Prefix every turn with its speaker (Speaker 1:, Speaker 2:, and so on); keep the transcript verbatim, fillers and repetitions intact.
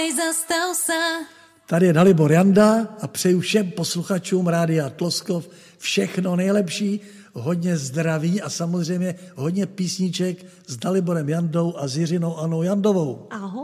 Speaker 1: Zastav se.
Speaker 2: Tady je Dalibor Janda a přeju všem posluchačům Rádia Tloskov všechno nejlepší, hodně zdraví a samozřejmě hodně písniček s Daliborem Jandou a s Jiřinou Anou Jandovou.
Speaker 1: Ahoj.